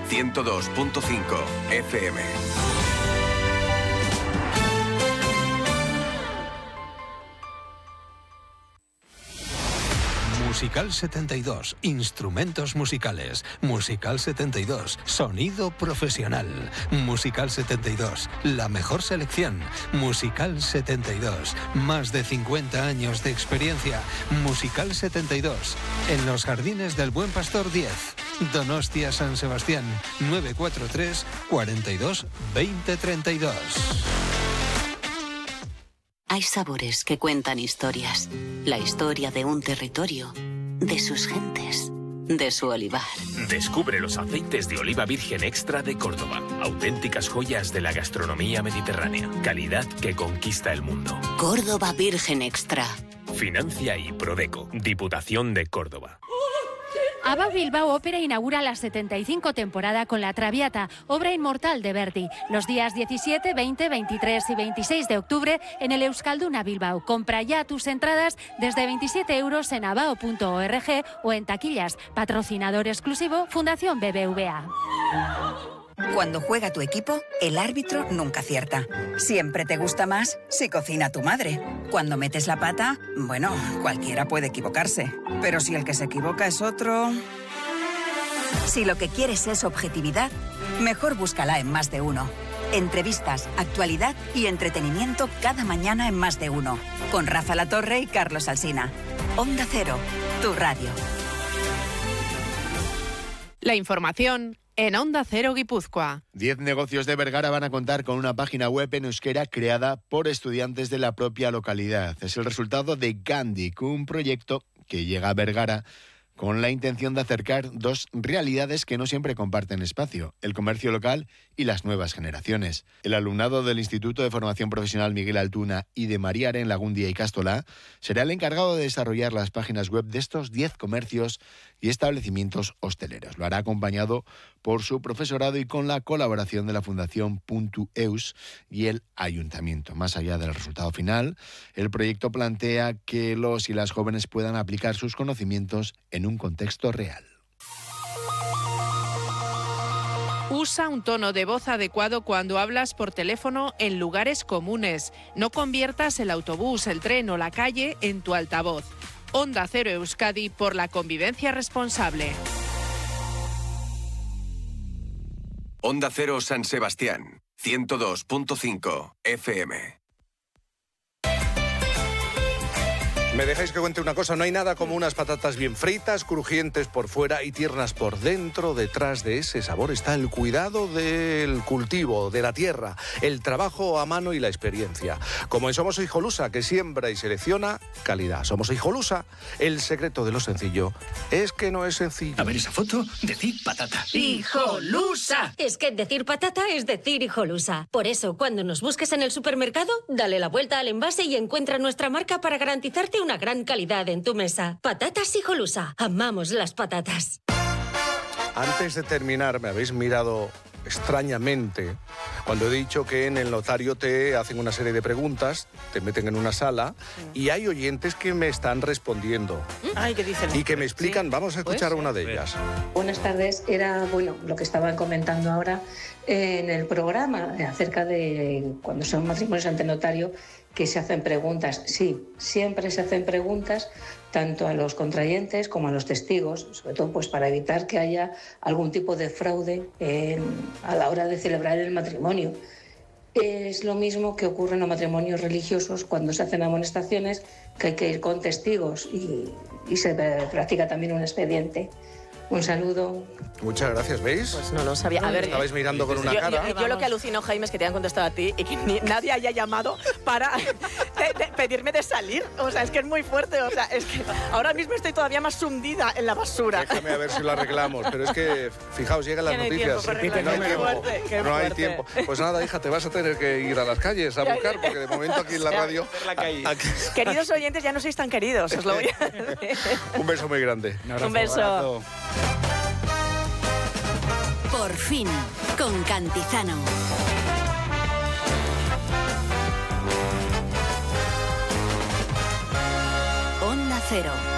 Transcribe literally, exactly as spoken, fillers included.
ciento dos punto cinco F M. Musical setenta y dos, instrumentos musicales. Musical setenta y dos, sonido profesional. Musical setenta y dos, la mejor selección. Musical setenta y dos, más de cincuenta años de experiencia. Musical setenta y dos, en los Jardines del Buen Pastor diez. Donostia San Sebastián, nueve cuatro tres, cuarenta y dos, veinte treinta y dos. Hay sabores que cuentan historias. La historia de un territorio, de sus gentes, de su olivar. Descubre los aceites de oliva virgen extra de Córdoba. Auténticas joyas de la gastronomía mediterránea. Calidad que conquista el mundo. Córdoba Virgen Extra. Financia y Prodeco. Diputación de Córdoba. ABBA Bilbao Ópera inaugura la setenta y cinco temporada con La Traviata, obra inmortal de Verdi, los días diecisiete, veinte, veintitrés y veintiséis de octubre en el Euskalduna Bilbao. Compra ya tus entradas desde veintisiete euros en abao punto org o en taquillas. Patrocinador exclusivo, Fundación B B V A. Cuando juega tu equipo, el árbitro nunca acierta. Siempre te gusta más si cocina tu madre. Cuando metes la pata, bueno, cualquiera puede equivocarse. Pero si el que se equivoca es otro... Si lo que quieres es objetividad, mejor búscala en Más de Uno. Entrevistas, actualidad y entretenimiento cada mañana en Más de Uno. Con Rafa Latorre y Carlos Alsina. Onda Cero, tu radio. La información en Onda Cero Guipúzcoa. Diez negocios de Vergara van a contar con una página web en euskera creada por estudiantes de la propia localidad. Es el resultado de Gandic, un proyecto que llega a Vergara con la intención de acercar dos realidades que no siempre comparten espacio, el comercio local y las nuevas generaciones. El alumnado del Instituto de Formación Profesional Miguel Altuna y de Mariaren Lagundia y Castola será el encargado de desarrollar las páginas web de estos diez comercios y establecimientos hosteleros. Lo hará acompañado por su profesorado y con la colaboración de la Fundación Puntu Eus y el Ayuntamiento. Más allá del resultado final, el proyecto plantea que los y las jóvenes puedan aplicar sus conocimientos en un contexto real. Usa un tono de voz adecuado cuando hablas por teléfono en lugares comunes. No conviertas el autobús, el tren o la calle en tu altavoz. Onda Cero Euskadi por la convivencia responsable. Onda Cero San Sebastián, ciento dos punto cinco F M. Me dejáis que cuente una cosa, no hay nada como unas patatas bien fritas, crujientes por fuera y tiernas por dentro. Detrás de ese sabor está el cuidado del cultivo, de la tierra, el trabajo a mano y la experiencia. Como en Somos Hijolusa, que siembra y selecciona calidad. Somos Hijolusa, el secreto de lo sencillo es que no es sencillo. A ver esa foto, decir patata. ¡Hijolusa! Es que decir patata es decir hijolusa. Por eso, cuando nos busques en el supermercado, dale la vuelta al envase y encuentra nuestra marca para garantizarte una gran calidad en tu mesa. Patatas Hijolusa. Amamos las patatas. Antes de terminar, me habéis mirado extrañamente cuando he dicho que en el notario te hacen una serie de preguntas, te meten en una sala y hay oyentes que me están respondiendo. Ay, ¿qué dicen? Y que me explican, sí. Vamos a escuchar Pues, una de ellas. Buenas tardes, era bueno lo que estaban comentando ahora en el programa acerca de cuando son matrimonios ante notario, que se hacen preguntas. Sí, siempre se hacen preguntas tanto a los contrayentes como a los testigos, sobre todo pues para evitar que haya algún tipo de fraude en, a la hora de celebrar el matrimonio. Es lo mismo que ocurre en los matrimonios religiosos cuando se hacen amonestaciones, que hay que ir con testigos y, y se practica también un expediente. Un saludo. Muchas gracias, ¿veis? Pues no lo sabía. A ver, estabais mirando con una yo, cara. Yo, yo lo que alucino, Jaime, es que te han contestado a ti y que ni, nadie haya llamado para de, de pedirme de salir. O sea, es que es muy fuerte. O sea, es que ahora mismo estoy todavía más hundida en la basura. Déjame a ver si lo arreglamos. Pero es que, fijaos, llegan las noticias. No hay tiempo. No hay tiempo. Fuerte, qué no hay fuerte. tiempo. Pues nada, hija, te vas a tener que ir a las calles a buscar, porque de momento aquí en la radio... Aquí... Queridos oyentes, ya no sois tan queridos, os lo voy a decir. Un beso muy grande. Un, Un beso. Abrazo. Por fin, con Cantizano. Onda Cero.